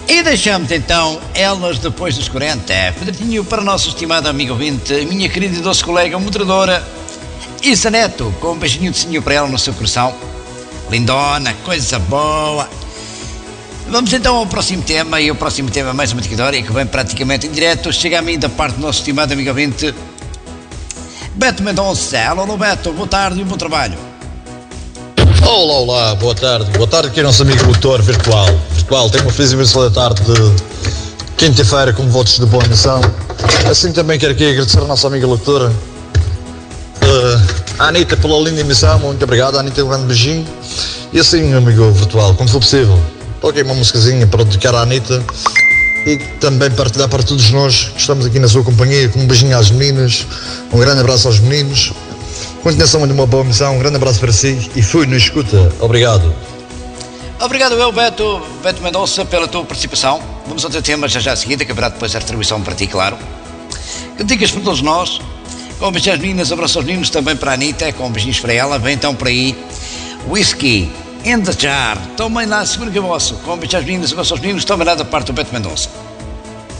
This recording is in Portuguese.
E deixamos então elas depois dos 40. Pedrinho para a nossa estimada amiga ouvinte, minha querida e doce colega moderadora, Isa Neto, com um beijinho de senhor para ela no seu coração. Lindona, coisa boa. Vamos então ao próximo tema, e o próximo tema é mais uma ticadória que vem praticamente em direto. Chega a mim da parte do nosso estimado amigo ouvinte, Beto Mendonça. Alô, Beto, boa tarde e um bom trabalho. Olá, boa tarde aqui nosso amigo locutor virtual, tenho uma feliz emissão da tarde de quinta-feira com votos de boa missão. Assim também quero aqui agradecer a nossa amiga locutora, a Anitta, pela linda emissão. Muito obrigado, Anitta, um grande beijinho. E assim, amigo virtual, como for possível, toquei uma musicazinha para dedicar à Anitta e também partilhar para todos nós que estamos aqui na sua companhia, com um beijinho às meninas, um grande abraço aos meninos. Continuação de uma boa missão, um grande abraço para si e fui no escuta. Obrigado. Obrigado eu, Beto Mendonça, pela tua participação. Vamos ao teu tema já a seguir, que haverá depois a retribuição para ti, claro. Dicas para todos nós, com beijinhos às meninas, abraço aos meninos, também para a Anitta, com beijinhos para ela. Vem então por aí, Whisky in the Jar. Tomem lá, seguro que é vosso. Com beijinhos às meninas, abraço aos meninos, também lá da parte do Beto Mendonça.